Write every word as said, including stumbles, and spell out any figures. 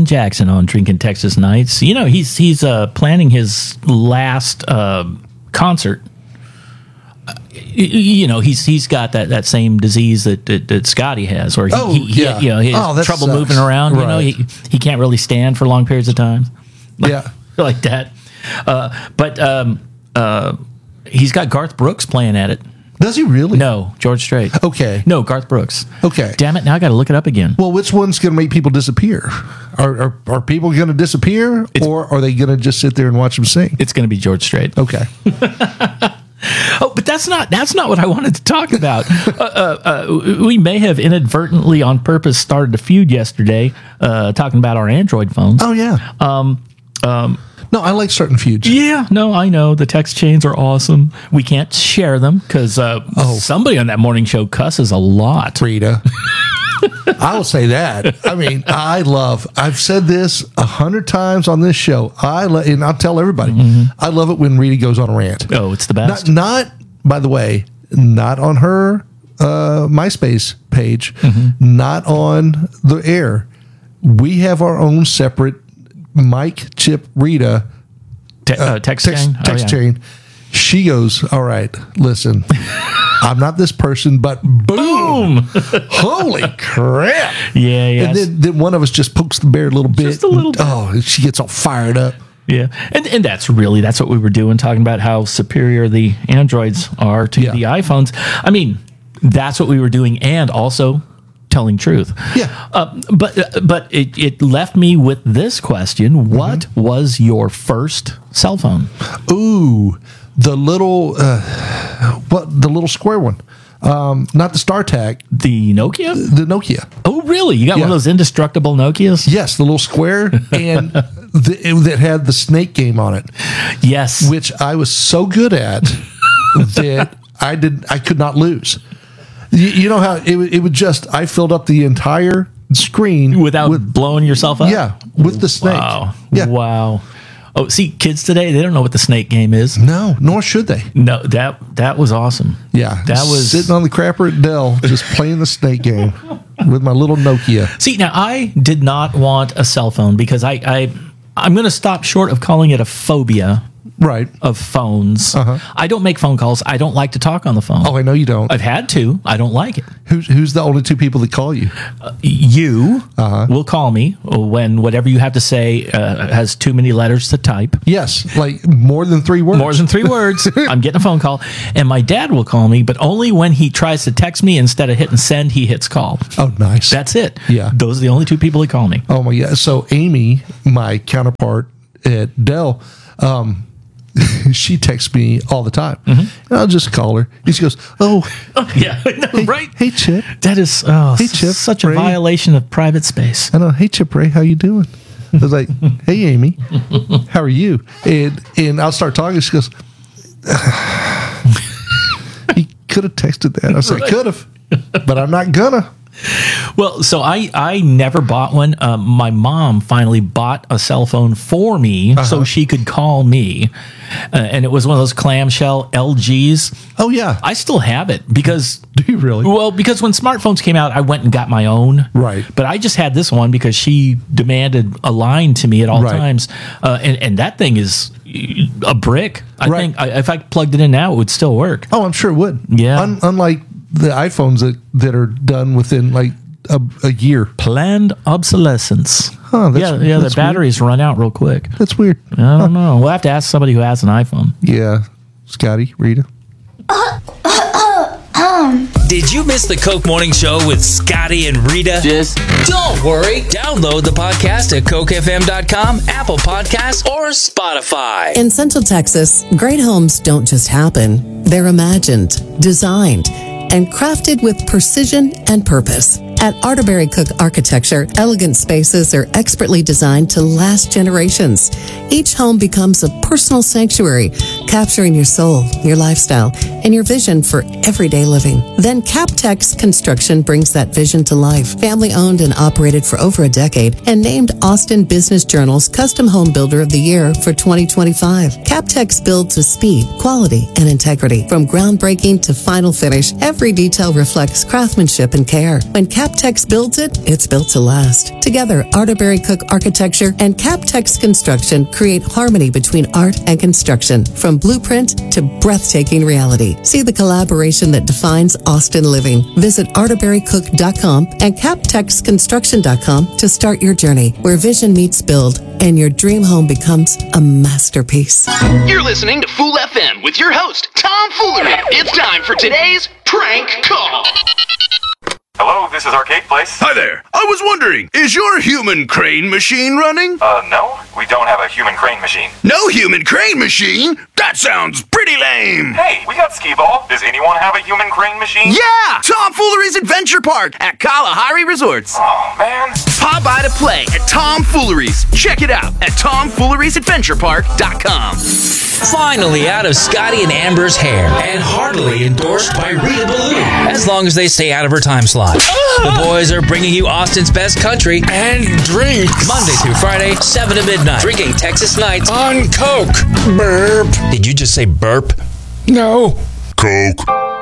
Alan Jackson on Drinking Texas Nights. You know, he's he's uh, planning his last uh, concert. Uh, you, you know, he's he's got that, that same disease that, that, that Scotty has, or he, oh, he, yeah. he, you know, he has oh, trouble sucks. moving around. Right. You know, he he can't really stand for long periods of time. Like, yeah, like that. Uh, but um, uh, he's got Garth Brooks playing at it. Does he really? No, George Strait. Okay. No, Garth Brooks. Okay. Damn it! Now I got to look it up again. Well, which one's going to make people disappear? Are are, are people going to disappear, It's, or are they going to just sit there and watch them sing? It's going to be George Strait. Okay. Oh, but that's not that's not what I wanted to talk about. uh, uh, uh, we may have inadvertently, on purpose, started a feud yesterday, uh, talking about our Android phones. Oh yeah. Um, um, no, I like starting feuds. yeah, no, I know the text chains are awesome. We can't share them because uh, Oh. somebody on that morning show cusses a lot. Rita. I will say that. I mean, I love. I've said this a hundred times on this show. I lo- and I'll tell everybody. Mm-hmm. I love it when Rita goes on a rant. Oh, it's the best. Not, not by the way, not on her uh, MySpace page, Mm-hmm. not on the air. We have our own separate Mike, Chip, Rita Te- uh, text, text, chain. Oh, text yeah. chain. She goes, all right, listen, I'm not this person, but boom, holy crap. Yeah, yeah. And then, then one of us just pokes the bear a little bit. Just a little bit. Oh, and she gets all fired up. Yeah, and and that's really that's what we were doing, talking about how superior the Androids are to Yeah. the iPhones. I mean, that's what we were doing, and also telling truth. Yeah. Uh, but uh, but it, it left me with this question: What Mm-hmm. was your first cell phone? Ooh, the little, uh, what, the little square one. Um, not the StarTAC, The Nokia? the Nokia. Oh, really? You got Yeah. one of those indestructible Nokias? Yes, the little square, and the, it, that had the snake game on it, Yes. which I was so good at that I did I could not lose. You, you know how it would- it would just I filled up the entire screen Without with blowing yourself up? yeah with the snake. Wow. Yeah. Wow. Oh, see, kids today, they don't know what the snake game is. No, nor should they. No, that that was awesome. Yeah, That was sitting on the crapper at Dell, just playing the snake game with my little Nokia. See, now I did not want a cell phone because I, I I'm going to stop short of calling it a phobia Right. of phones. Uh-huh. I don't make phone calls. I don't like to talk on the phone. Oh, I know you don't. I've had to. I don't like it. Who's who's the only two people that call you? You Uh-huh. will call me when whatever you have to say uh, has too many letters to type. Yes, like more than three words. More than three words, I'm getting a phone call. And my dad will call me, but only when he tries to text me. Instead of hitting send, he hits call. Oh, nice. That's it. Yeah. Those are the only two people that call me. Oh my god! So Amy, my counterpart at Dell, um, she texts me all the time, Mm-hmm. and I'll just call her. And she goes, "Oh, Yeah, I know, hey, right? Hey, Chip. That is oh, Hey, s- Chip, such a Ray. violation of private space. I know. Hey, Chip Ray, how you doing?" I was like, "Hey, Amy, how are you?" And and I'll start talking. She goes, "He could have texted that." I said, Right. "Could have, but I'm not gonna." Well, so I, I never bought one. Um, my mom finally bought a cell phone for me Uh-huh. so she could call me. Uh, and it was one of those clamshell L Gs. Oh yeah. I still have it because, Do you really? well, because when smartphones came out, I went and got my own. Right. But I just had this one because she demanded a line to me at all Right. times. Uh, and, and that thing is a brick. I Right. think I, if I plugged it in now, it would still work. Oh, I'm sure it would. Yeah. Un- unlike the iPhones that, that are done within like a, a year. Planned obsolescence. Huh, that's- yeah, yeah. The that's weird. batteries run out real quick. That's weird. I don't know. We'll have to ask somebody who has an iPhone. Yeah. Scotty, Rita. Did you miss the Coke Morning Show with Scotty and Rita? Just Don't worry. Download the podcast at coke f m dot com, Apple Podcasts, or Spotify. In Central Texas, great homes don't just happen. They're imagined, designed, and crafted with precision and purpose. At Arterberry Cook Architecture, elegant spaces are expertly designed to last generations. Each home becomes a personal sanctuary, capturing your soul, your lifestyle, and your vision for everyday living. Then Captex Construction brings that vision to life. Family owned and operated for over a decade and named Austin Business Journal's Custom Home Builder of the Year for twenty twenty-five. Captex builds with speed, quality, and integrity. From groundbreaking to final finish, every detail reflects craftsmanship and care. When Cap CapTex builds it, it's built to last. Together, Arterberry Cook Architecture and CapTex Construction create harmony between art and construction, from blueprint to breathtaking reality. See the collaboration that defines Austin living. Visit arterberry cook dot com and captex construction dot com to start your journey, where vision meets build and your dream home becomes a masterpiece. You're listening to Fool F M with your host, Tom Foolery. It's time for today's prank call. Hello, this is Arcade Place. Hi there. I was wondering, is your human crane machine running? Uh, no, we don't have a human crane machine. No human crane machine? That sounds pretty lame. Hey, we got Skee-Ball. Does anyone have a human crane machine? Yeah! Tom Foolery's Adventure Park at Kalahari Resorts. Oh, man. Pop by to play at Tom Foolery's. Check it out at tom fooleries adventure park dot com. Finally out of Scotty and Amber's hair, and heartily endorsed by Rita Ballou, as long as they stay out of her time slot. The boys are bringing you Austin's best country and drinks Monday through Friday, seven to midnight. Drinking Texas Nights on Coke. Burp. Did you just say burp? No. Coke.